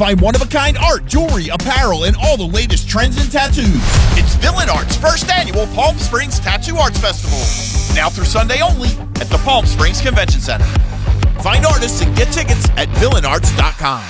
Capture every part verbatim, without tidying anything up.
Find one-of-a-kind art, jewelry, apparel, and all the latest trends in tattoos. It's Villain Art's first annual Palm Springs Tattoo Arts Festival. Now through Sunday only at the Palm Springs Convention Center. Find artists and get tickets at villain arts dot com.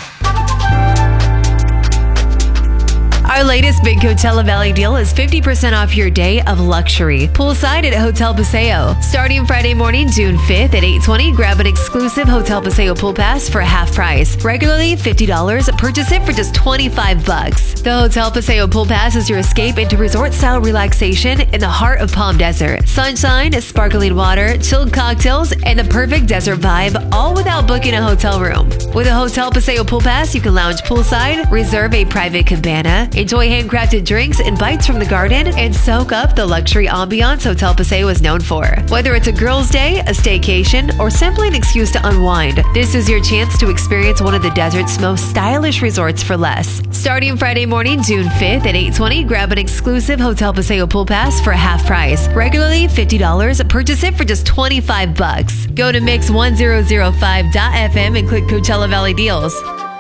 Our latest Big Coachella Valley deal is fifty percent off your day of luxury. Poolside at Hotel Paseo. Starting Friday morning, June fifth at eight twenty, grab an exclusive Hotel Paseo pool pass for half price. Regularly fifty dollars, purchase it for just twenty-five bucks. The Hotel Paseo pool pass is your escape into resort-style relaxation in the heart of Palm Desert. Sunshine, sparkling water, chilled cocktails, and the perfect desert vibe, all without booking a hotel room. With a Hotel Paseo pool pass, you can lounge poolside, reserve a private cabana, enjoy handcrafted drinks and bites from the garden, and soak up the luxury ambiance Hotel Paseo is known for. Whether it's a girls' day, a staycation, or simply an excuse to unwind, this is your chance to experience one of the desert's most stylish resorts for less. Starting Friday morning, June fifth at eight twenty, grab an exclusive Hotel Paseo pool pass for half price. Regularly fifty dollars, purchase it for just twenty-five bucks. Go to mix one thousand five dot f m and click Coachella Valley Deals.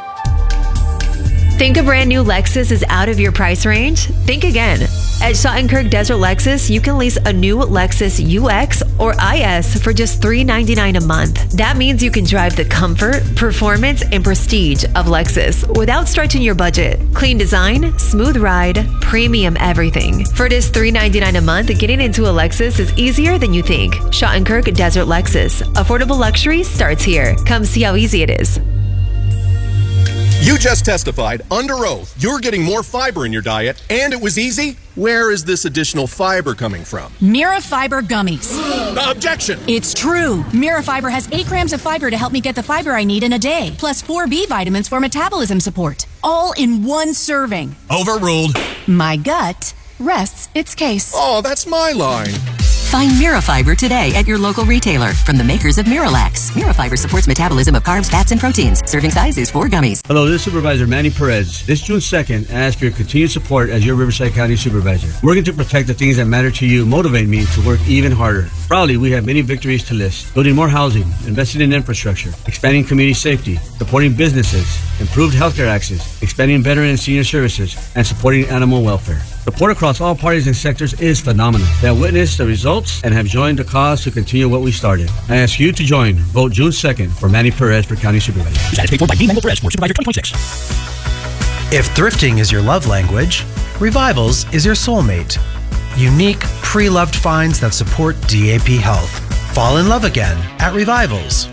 Think a brand new Lexus is out of your price range? Think again. At Schottenkirk Desert Lexus, you can lease a new Lexus U X or I S for just three hundred ninety-nine dollars a month. That means you can drive the comfort, performance, and prestige of Lexus without stretching your budget. Clean design, smooth ride, premium everything. For just three hundred ninety-nine dollars a month, getting into a Lexus is easier than you think. Schottenkirk Desert Lexus. Affordable luxury starts here. Come see how easy it is. You just testified under oath you're getting more fiber in your diet, and it was easy? Where is this additional fiber coming from? Mirafiber gummies. Objection! It's true. Mirafiber has eight grams of fiber to help me get the fiber I need in a day, plus four B vitamins for metabolism support. All in one serving. Overruled. My gut rests its case. Oh, that's my line. Find Mirafiber today at your local retailer from the makers of Miralax. Mirafiber supports metabolism of carbs, fats, and proteins. Serving size is four gummies. Hello, this is Supervisor Manny Perez. This June second, I ask for your continued support as your Riverside County Supervisor. Working to protect the things that matter to you motivate me to work even harder. Proudly, we have many victories to list. Building more housing, investing in infrastructure, expanding community safety, supporting businesses, improved healthcare access, expanding veteran and senior services, and supporting animal welfare. Support across all parties and sectors is phenomenal. They have witnessed the results and have joined the cause to continue what we started. I ask you to join. Vote June second for Manny Perez for County Supervisor. That is paid for by V. Mango Perez, Board Supervisor twenty twenty-six. If thrifting is your love language, Revivals is your soulmate. Unique, pre-loved finds that support D A P health. Fall in love again at Revivals.